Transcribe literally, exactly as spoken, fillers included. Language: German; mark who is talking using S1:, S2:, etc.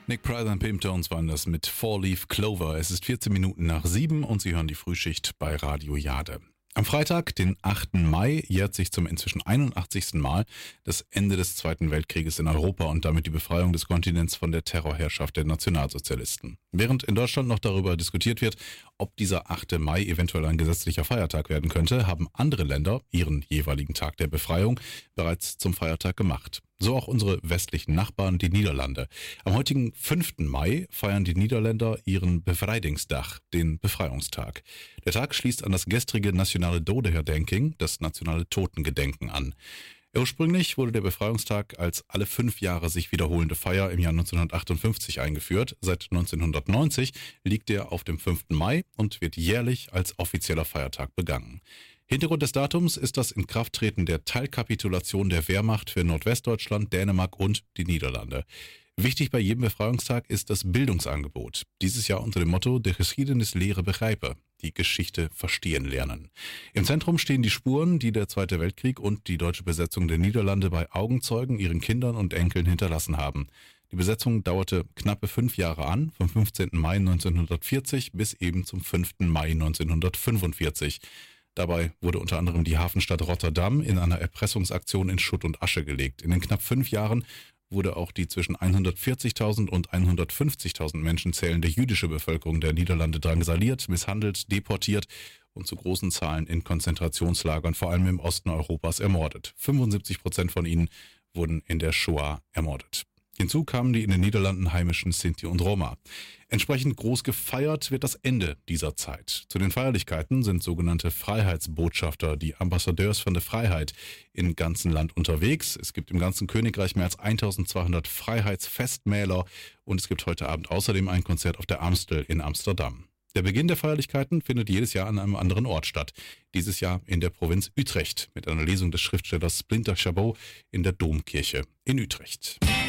S1: Nick Price und Pimptones waren das mit Four Leaf Clover. Es ist vierzehn Minuten nach sieben und Sie hören die Frühschicht bei Radio Jade. Am Freitag, den achten Mai, jährt sich zum inzwischen einundachtzigsten Mal das Ende des Zweiten Weltkrieges in Europa und damit die Befreiung des Kontinents von der Terrorherrschaft der Nationalsozialisten. Während in Deutschland noch darüber diskutiert wird, ob dieser achte Mai eventuell ein gesetzlicher Feiertag werden könnte, haben andere Länder ihren jeweiligen Tag der Befreiung bereits zum Feiertag gemacht. So auch unsere westlichen Nachbarn, die Niederlande. Am heutigen fünften Mai feiern die Niederländer ihren Bevrijdingsdag, den Befreiungstag. Der Tag schließt an das gestrige nationale Dodenherdenking, das nationale Totengedenken, an. Ursprünglich wurde der Befreiungstag als alle fünf Jahre sich wiederholende Feier im Jahr neunzehnhundertachtundfünfzig eingeführt. Seit neunzehnhundertneunzig liegt er auf dem fünften Mai und wird jährlich als offizieller Feiertag begangen. Hintergrund des Datums ist das Inkrafttreten der Teilkapitulation der Wehrmacht für Nordwestdeutschland, Dänemark und die Niederlande. Wichtig bei jedem Befreiungstag ist das Bildungsangebot. Dieses Jahr unter dem Motto De Geschiedenis leren begrijpen, die Geschichte verstehen lernen. Im Zentrum stehen die Spuren, die der Zweite Weltkrieg und die deutsche Besetzung der Niederlande bei Augenzeugen, ihren Kindern und Enkeln hinterlassen haben. Die Besetzung dauerte knappe fünf Jahre an, vom fünfzehnten Mai neunzehnhundertvierzig bis eben zum fünften Mai neunzehnhundertfünfundvierzig. Dabei wurde unter anderem die Hafenstadt Rotterdam in einer Erpressungsaktion in Schutt und Asche gelegt. In den knapp fünf Jahren wurde auch die zwischen hundertvierzigtausend und hundertfünfzigtausend Menschen zählende jüdische Bevölkerung der Niederlande drangsaliert, misshandelt, deportiert und zu großen Zahlen in Konzentrationslagern, vor allem im Osten Europas, ermordet. fünfundsiebzig Prozent von ihnen wurden in der Shoah ermordet. Hinzu kamen die in den Niederlanden heimischen Sinti und Roma. Entsprechend groß gefeiert wird das Ende dieser Zeit. Zu den Feierlichkeiten sind sogenannte Freiheitsbotschafter, die Ambassadeurs von der Freiheit, im ganzen Land unterwegs. Es gibt im ganzen Königreich mehr als eintausendzweihundert Freiheitsfestmäler und es gibt heute Abend außerdem ein Konzert auf der Amstel in Amsterdam. Der Beginn der Feierlichkeiten findet jedes Jahr an einem anderen Ort statt. Dieses Jahr in der Provinz Utrecht mit einer Lesung des Schriftstellers Splinter Chabot in der Domkirche in Utrecht.